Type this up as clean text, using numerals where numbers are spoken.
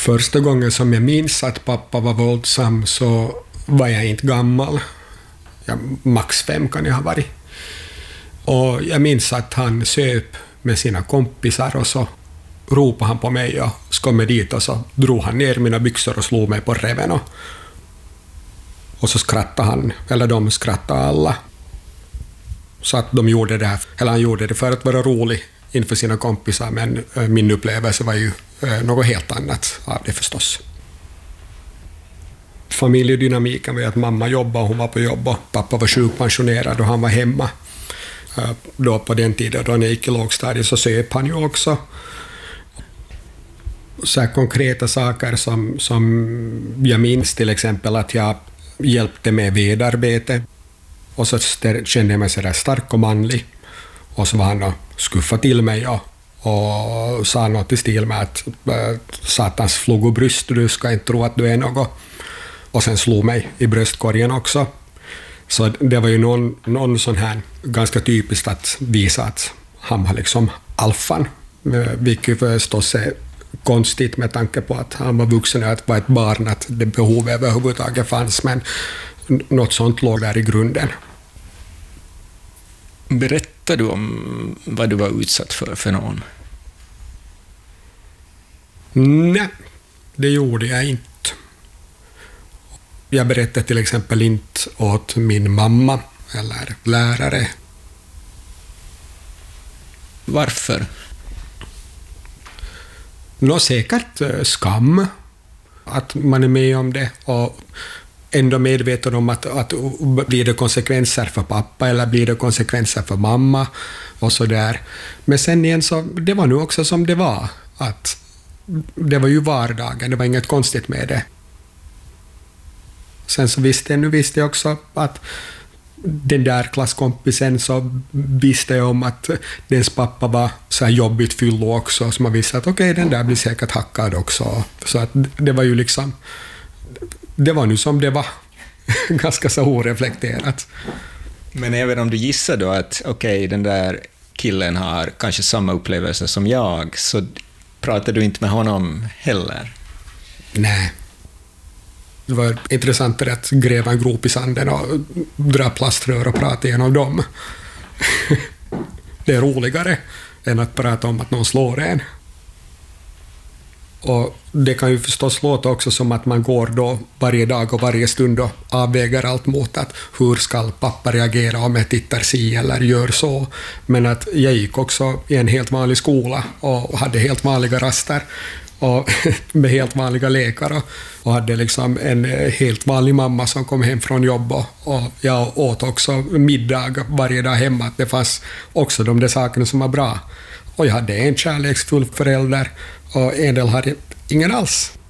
Första gången som jag minns att pappa var våldsam så var jag inte gammal. Max 5 kan jag ha varit. Och jag minns att han söp med sina kompisar och så ropade han på mig och så kom jag dit och så drog han ner mina byxor och slog mig på reven. Och så skrattade han, eller de skrattade alla. Så att de gjorde det här, eller han gjorde det för att vara rolig inför sina kompisar, men min upplevelse var ju något helt annat av det förstås. Familjedynamiken var att mamma jobbade, hon var på jobb och pappa var sjukpensionerad och han var hemma. Då på den tiden då jag gick i lågstadiet så söp han ju också. Så här konkreta saker som jag minns, till exempel att jag hjälpte med vedarbete och så kände jag mig så där stark och manlig. Och så var han och skuffade till mig och sa något i stil med att satans flugobryst, du ska inte tro att du är något. Och sen slog mig i bröstkorgen också. Så det var ju någon sån här ganska typiskt att visa att han var liksom alfan. Vilket förstås är konstigt med tanke på att han var vuxen och att var ett barn, att det behovet överhuvudtaget fanns, men något sånt låg där i grunden. Berättar du om vad du var utsatt för någon? Nej, det gjorde jag inte. Jag berättade till exempel inte åt min mamma eller lärare. Varför? Säkert skam att man är med om det och ändå medveten om att blir det konsekvenser för pappa eller blir det konsekvenser för mamma och så där. Men sen igen så det var nu också som det var, att det var ju vardagen, det var inget konstigt med det. Sen så visste jag också att den där klasskompisen så visste jag om att dens pappa var så här jobbigt fyllo också, så man visste att okej, den där blir säkert hackad också. Så att det var ju liksom, det var nu som det var, ganska så oreflekterat. Men även om du gissar då att okej, den där killen har kanske samma upplevelse som jag, så pratar du inte med honom heller? Nej. Det var intressant att gräva en grop i sanden och dra plaströr och prata igenom dem. Det är roligare än att prata om att någon slår en. Och det kan ju förstås låta också som att man går då varje dag och varje stund och avväger allt mot att hur ska pappa reagera om jag tittar si eller gör så. Men att jag gick också i en helt vanlig skola och hade helt vanliga raster och med helt vanliga lekar och hade liksom en helt vanlig mamma som kom hem från jobb och jag åt också middag varje dag hemma. Det fanns också de där sakerna som var bra. Och jag hade en kärleksfull förälder och en del hade ingen alls.